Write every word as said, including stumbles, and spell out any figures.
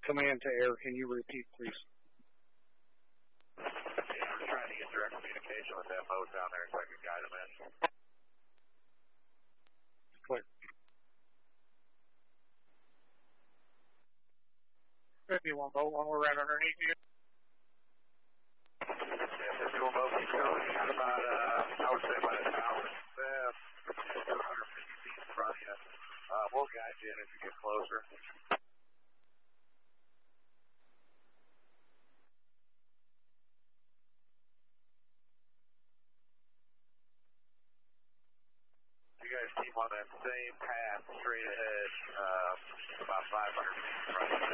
command to air. Can you repeat, please? Yeah, we're trying to get direct communication with F Os down there so I can guide them in. Clear. fifty-one boat, one we're right underneath you. Yeah, fifty-one boat keeps going. Got about, uh, I would say about a thousand, uh, two hundred fifty feet in front of you. Uh, we'll guide you in as you get closer. You guys keep on that same path straight ahead, uh, about five hundred feet in front of you.